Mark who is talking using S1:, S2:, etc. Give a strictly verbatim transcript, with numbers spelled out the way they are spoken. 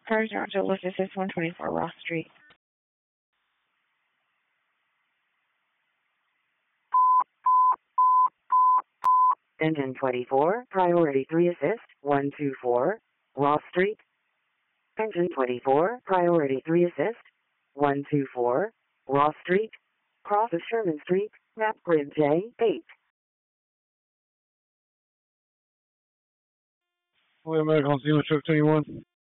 S1: Cars are to List Assist one twenty-four Ross Street.
S2: Engine twenty-four, Priority three Assist, one two four, Ross Street. Engine twenty-four, Priority three Assist, one two four, Ross Street. Crosses Sherman Street, map grid J eight.
S3: Wait a minute, I'll see you in truck twenty-one.